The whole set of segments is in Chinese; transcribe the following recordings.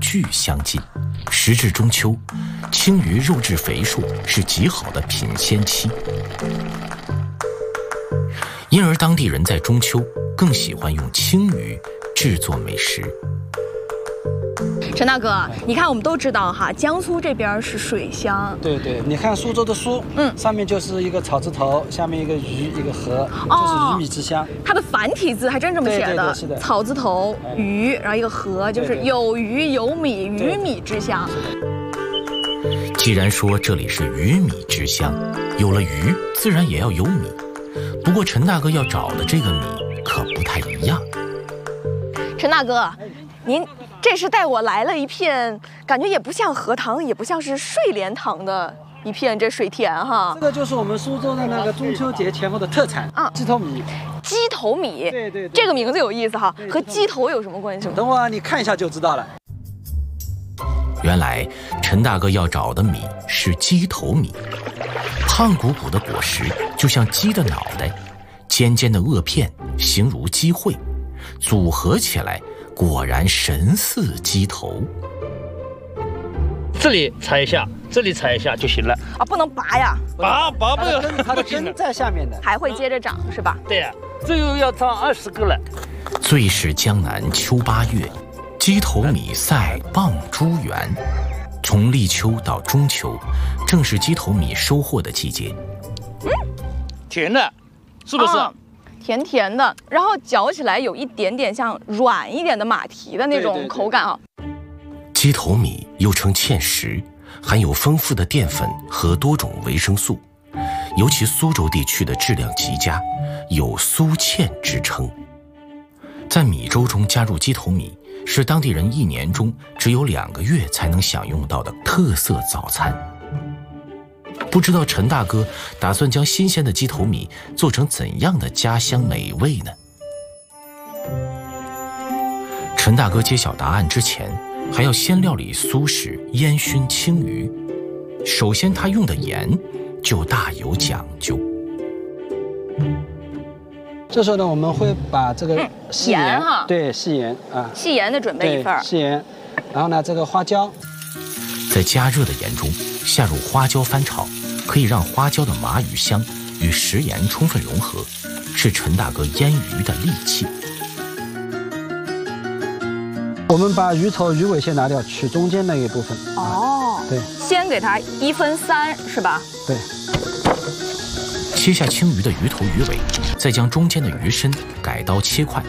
距相近。时至中秋，青鱼肉质肥硕，是极好的品鲜期。因而当地人在中秋更喜欢用青鱼制作美食。 陈大哥，你看我们都知道哈，江苏这边是水乡。 对对，你看苏州的苏，上面就是一个草字头，下面一个鱼，一个禾，就是鱼米之乡。 它的繁体字还真这么写的， 对对对，是的， 草字头鱼，然后一个禾，就是有鱼有米，鱼米之乡。 既然说这里是鱼米之乡，有了鱼，自然也要有米。不过陈大哥要找的这个米可不太一样。 陈大哥，您这是带我来了一片，感觉也不像荷塘，也不像是睡莲塘的一片这水田哈。 这个就是我们苏州的那个中秋节前后的特产啊，鸡头米。 鸡头米， 对对， 这个名字有意思哈，和鸡头有什么关系吗？ 等会儿你看一下就知道了。 原来陈大哥要找的米是鸡头米，胖鼓鼓的果实就像鸡的脑袋，尖尖的萼片形如鸡喙，组合起来果然神似鸡头。 这里踩一下，这里踩一下就行了啊，不能拔呀！ 拔不了， 它的根在下面的， 还会接着长是吧？ 对呀，这又要长20个了。 最是江南秋8月，鸡头米赛傍珠园。从立秋到中秋，正是鸡头米收获的季节。 甜的，是不是？ 甜甜的，然后嚼起来有一点点像软一点的马蹄的那种口感啊。 鸡头米又称芡实，含有丰富的淀粉和多种维生素，尤其苏州地区的质量极佳，有苏芡之称。在米粥中加入鸡头米，是当地人1年中只有2个月才能享用到的特色早餐。不知道陈大哥打算将新鲜的鸡头米做成怎样的家乡美味呢？陈大哥揭晓答案之前，还要先料理苏式烟熏青鱼。首先他用的盐就大有讲究。 这时候呢，我们会把这个细盐哈， 对，细盐啊， 细盐的准备一份， 细盐，然后呢，这个花椒， 在加热的盐中下入花椒翻炒，可以让花椒的麻鱼香与食盐充分融合，是陈大哥腌鱼的利器。 我们把鱼头、鱼尾先拿掉，取中间那一部分。 哦， 对， 先给它1分3，是吧？ 对。 切下青鱼的鱼头鱼尾，再将中间的鱼身改刀切块，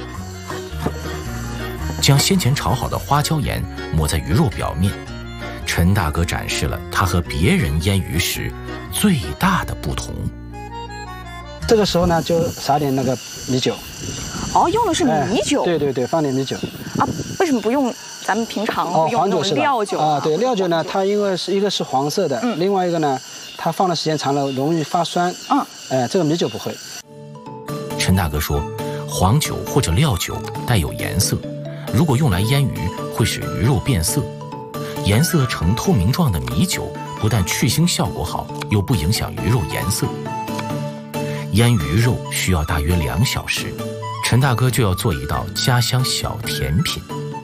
将先前炒好的花椒盐抹在鱼肉表面。陈大哥展示了他和别人腌鱼时最大的不同。 这个时候呢，就撒点那个米酒。 哦，用的是米酒。 对对对，放点米酒。 啊，为什么不用咱们平常用那种料酒啊？对，料酒呢，它因为是一个是黄色的，另外一个呢，它放的时间长了容易发酸。这个米酒不会。 陈大哥说，黄酒或者料酒带有颜色，如果用来腌鱼，会使鱼肉变色。颜色呈透明状的米酒不但去腥效果好，又不影响鱼肉颜色。腌鱼肉需要大约2小时，陈大哥就要做一道家乡小甜品。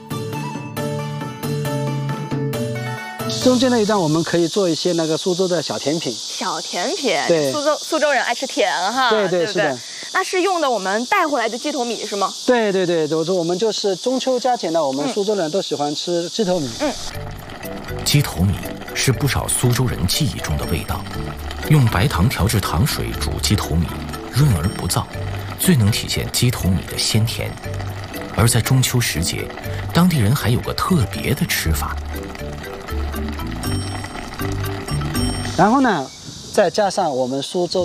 中间那一段我们可以做一些那个苏州的小甜品。 小甜品， 对， 苏州人爱吃甜哈。 对对， 是的。那是用的我们带回来的鸡头米是吗？ 对对对，我们就是中秋佳节呢，我们苏州人都喜欢吃鸡头米。 鸡头米是不少苏州人记忆中的味道。用白糖调制糖水煮鸡头米，润而不燥，最能体现鸡头米的鲜甜。而在中秋时节，当地人还有个特别的吃法。 然后呢，再加上我们苏州